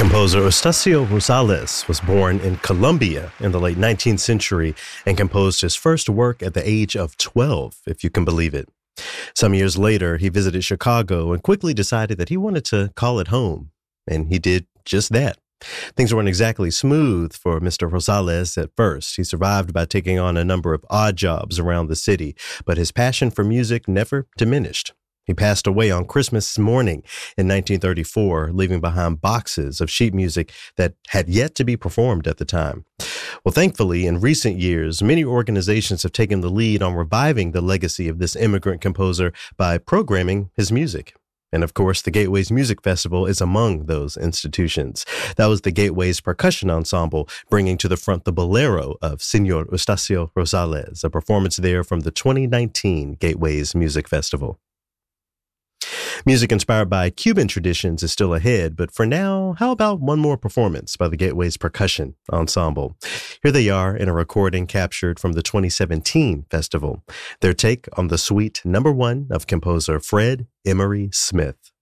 Composer Eustacio Rosales was born in Colombia in the late 19th century and composed his first work at the age of 12, if you can believe it. Some years later, he visited Chicago and quickly decided that he wanted to call it home, and he did just that. Things weren't exactly smooth for Mr. Rosales at first. He survived by taking on a number of odd jobs around the city, but his passion for music never diminished. He passed away on Christmas morning in 1934, leaving behind boxes of sheet music that had yet to be performed at the time. Well, thankfully, in recent years, many organizations have taken the lead on reviving the legacy of this immigrant composer by programming his music. And of course, the Gateways Music Festival is among those institutions. That was the Gateways Percussion Ensemble bringing to the front the bolero of Señor Eustacio Rosales, a performance there from the 2019 Gateways Music Festival. Music inspired by Cuban traditions is still ahead, but for now, how about one more performance by the Gateways Percussion Ensemble? Here they are in a recording captured from the 2017 festival. Their take on the suite number 1 of composer Fred Emery Smith.